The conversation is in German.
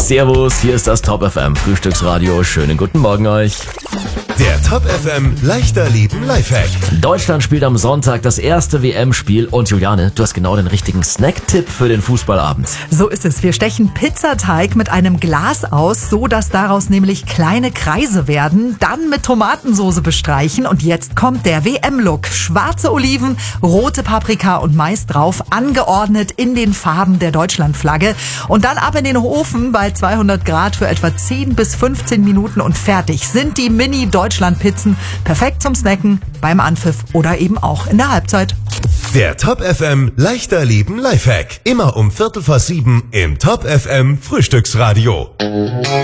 Servus, hier ist das Top FM Frühstücksradio. Schönen guten Morgen euch. Der Top FM leichter Leben Lifehack. Deutschland spielt am Sonntag das erste WM-Spiel und Juliane, du hast genau den richtigen Snack-Tipp für den Fußballabend. So ist es. Wir stechen Pizzateig mit einem Glas aus, so dass daraus nämlich kleine Kreise werden, dann mit Tomatensoße bestreichen und jetzt kommt der WM-Look. Schwarze Oliven, rote Paprika und Mais drauf, angeordnet in den Farben der Deutschlandflagge und dann ab in den Ofen bei 200 Grad für etwa 10 bis 15 Minuten und fertig sind die Mini-Deutschland-Pizzen. Perfekt zum Snacken, beim Anpfiff oder eben auch in der Halbzeit. Der Top FM leichter Leben Lifehack. Immer um 6:45 im Top FM Frühstücksradio.